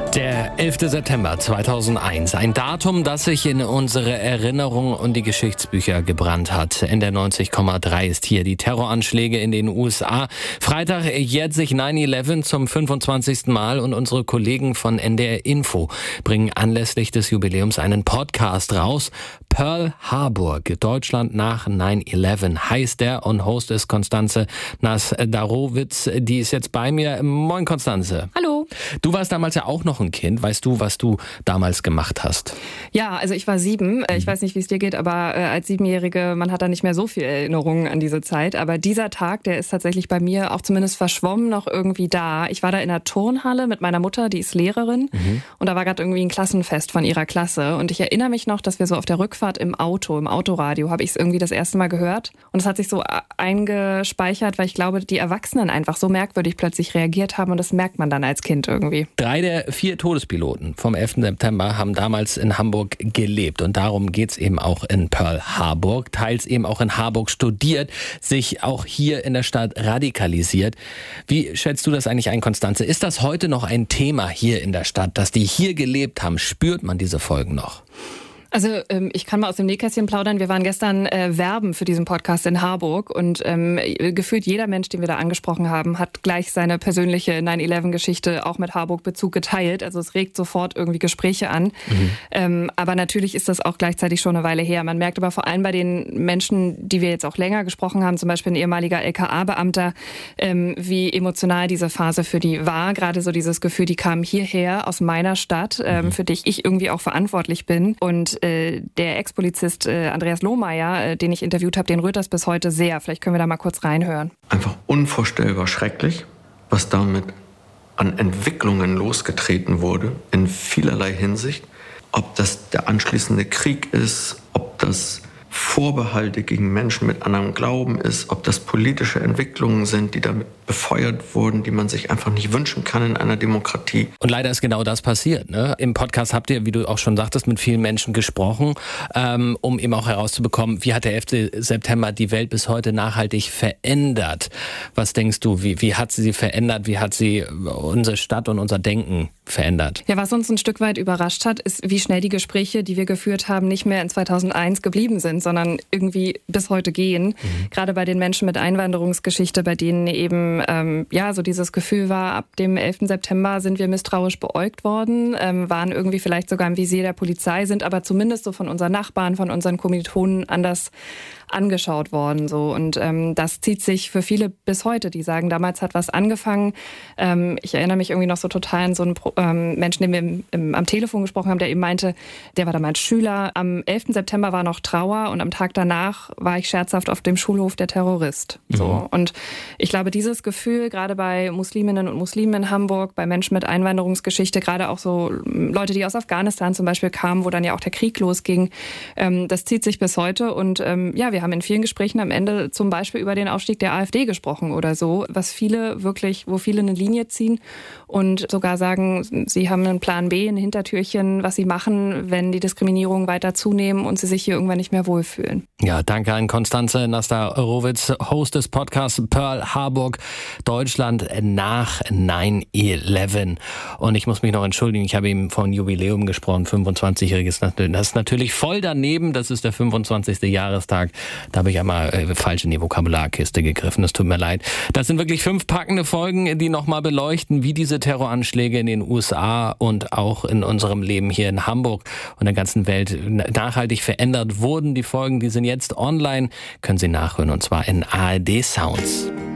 Der 11. September 2001, ein Datum, das sich in unsere Erinnerung und die Geschichtsbücher gebrannt hat. NDR 90,3 ist hier die Terroranschläge in den USA. Freitag jährt sich 9/11 zum 25. Mal und unsere Kollegen von NDR Info bringen anlässlich des Jubiläums einen Podcast raus. Pearl Harbor, Deutschland nach 9/11 heißt der, und Host ist Konstanze Nasdarowitz. Die ist jetzt bei mir. Moin Konstanze. Hallo. Du warst damals ja auch noch ein Kind. Weißt du, was du damals gemacht hast? Ja, also ich war 7. Ich weiß nicht, wie es dir geht, aber als 7-Jährige, man hat da nicht mehr so viel Erinnerungen an diese Zeit. Aber dieser Tag, der ist tatsächlich bei mir auch zumindest verschwommen noch irgendwie da. Ich war da in der Turnhalle mit meiner Mutter, die ist Lehrerin. Und da war gerade irgendwie ein Klassenfest von ihrer Klasse. Und ich erinnere mich noch, dass wir so auf der Rückfahrt im Autoradio, habe ich es irgendwie das erste Mal gehört. Und es hat sich so eingespeichert, weil ich glaube, die Erwachsenen einfach so merkwürdig plötzlich reagiert haben. Und das merkt man dann als Kind irgendwie. 3 der 4 Todespiloten vom 11. September haben damals in Hamburg gelebt. Und darum geht's eben auch in Pearl Harbor. Teils eben auch in Harburg studiert, sich auch hier in der Stadt radikalisiert. Wie schätzt du das eigentlich ein, Konstanze? Ist das heute noch ein Thema hier in der Stadt, dass die hier gelebt haben? Spürt man diese Folgen noch? Also ich kann mal aus dem Nähkästchen plaudern. Wir waren gestern werben für diesen Podcast in Harburg und gefühlt jeder Mensch, den wir da angesprochen haben, hat gleich seine persönliche 9/11-Geschichte auch mit Harburg-Bezug geteilt. Also es regt sofort irgendwie Gespräche an. Aber natürlich ist das auch gleichzeitig schon eine Weile her. Man merkt aber vor allem bei den Menschen, die wir jetzt auch länger gesprochen haben, zum Beispiel ein ehemaliger LKA-Beamter, wie emotional diese Phase für die war. Gerade so dieses Gefühl, die kamen hierher aus meiner Stadt, für die ich irgendwie auch verantwortlich bin. Und der Ex-Polizist Andreas Lohmeier, den ich interviewt habe, den rührt das bis heute sehr. Vielleicht können wir da mal kurz reinhören. Einfach unvorstellbar schrecklich, was damit an Entwicklungen losgetreten wurde, in vielerlei Hinsicht. Ob das der anschließende Krieg ist, ob das Vorbehalte gegen Menschen mit anderem Glauben ist, ob das politische Entwicklungen sind, die damit befeuert wurden, die man sich einfach nicht wünschen kann in einer Demokratie. Und leider ist genau das passiert, ne? Im Podcast habt ihr, wie du auch schon sagtest, mit vielen Menschen gesprochen, um eben auch herauszubekommen, wie hat der 11. September die Welt bis heute nachhaltig verändert? Was denkst du, wie hat sie verändert? Wie hat sie unsere Stadt und unser Denken verändert? Ja, was uns ein Stück weit überrascht hat, ist, wie schnell die Gespräche, die wir geführt haben, nicht mehr in 2001 geblieben sind, sondern irgendwie bis heute gehen. Gerade bei den Menschen mit Einwanderungsgeschichte, bei denen eben so dieses Gefühl war, ab dem 11. September sind wir misstrauisch beäugt worden, waren irgendwie vielleicht sogar im Visier der Polizei, sind aber zumindest so von unseren Nachbarn, von unseren Kommilitonen anders angeschaut worden. So. Und das zieht sich für viele bis heute. Die sagen, damals hat was angefangen. Ich erinnere mich irgendwie noch so total an so einen Menschen, den wir am Telefon gesprochen haben, der eben meinte, der war damals Schüler. Am 11. September war noch Trauer und am Tag danach war ich scherzhaft auf dem Schulhof der Terrorist. So. Und ich glaube, dieses Gefühl, gerade bei Musliminnen und Muslimen in Hamburg, bei Menschen mit Einwanderungsgeschichte, gerade auch so Leute, die aus Afghanistan zum Beispiel kamen, wo dann ja auch der Krieg losging, das zieht sich bis heute. Und wir haben in vielen Gesprächen am Ende zum Beispiel über den Aufstieg der AfD gesprochen oder so, wo viele eine Linie ziehen und sogar sagen, sie haben einen Plan B, ein Hintertürchen, was sie machen, wenn die Diskriminierungen weiter zunehmen und sie sich hier irgendwann nicht mehr wohlfühlen. Ja, danke an Konstanze Nasdarowitz, Host des Podcasts Pearl Harbor, Deutschland nach 9/11. Und ich muss mich noch entschuldigen, ich habe eben von Jubiläum gesprochen, 25-jähriges. Das ist natürlich voll daneben, das ist der 25. Jahrestag. Da habe ich einmal falsch in die Vokabularkiste gegriffen, das tut mir leid. Das sind wirklich 5 packende Folgen, die nochmal beleuchten, wie diese Terroranschläge in den USA und auch in unserem Leben hier in Hamburg und der ganzen Welt nachhaltig verändert wurden. Die Folgen, die sind jetzt online, können Sie nachhören, und zwar in ARD Sounds.